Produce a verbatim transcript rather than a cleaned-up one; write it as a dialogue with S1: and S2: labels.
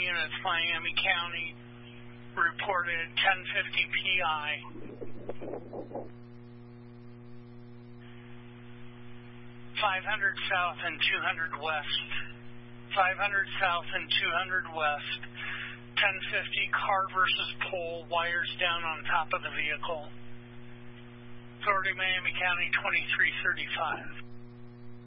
S1: units, Miami County, reported ten fifty P I. five hundred south and two hundred west. five hundred south and two hundred west. ten fifty car versus pole, wires down on top of the vehicle. Authority Miami County twenty-three thirty-five.